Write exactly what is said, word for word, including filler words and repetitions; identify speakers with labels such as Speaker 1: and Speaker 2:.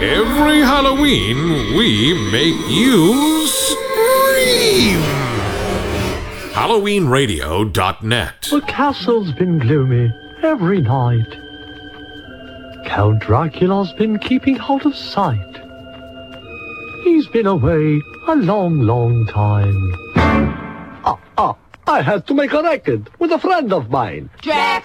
Speaker 1: Every Halloween, we make you scream! Halloween Radio dot net.
Speaker 2: The castle's been gloomy every night. Count Dracula's been keeping out of sight. He's been away a long, long time. Ah, ah, I had to make a record with a friend of mine.
Speaker 3: Jack